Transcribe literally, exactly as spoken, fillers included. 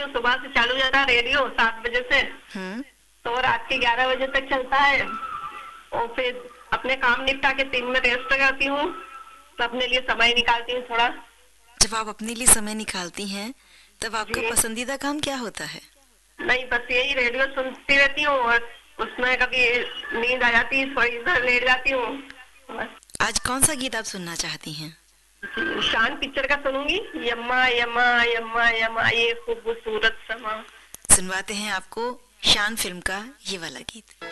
हूँ, सुबह से चालू हो जाता है रेडियो सात बजे से, हम्म। तो रात के ग्यारह बजे तक चलता है। और फिर अपने काम निपटा के तीन में रेस्ट करती हूँ, तो अपने लिए समय निकालती हूँ थोड़ा। जब आप अपने लिए समय निकालती हैं तब आपका जी पसंदीदा काम क्या होता है? नहीं, बस यही रेडियो सुनती रहती हूँ, और उसमें कभी नींद आ जाती है, थोड़ी इधर लेट जाती हूँ बस। आज कौन सा गीत आप सुनना चाहती हैं? शान पिक्चर का सुनूंगी, यम्मा यम्मा यम्मा यम्मा ये खूबसूरत समा। सुनवाते हैं आपको शान फिल्म का ये वाला गीत।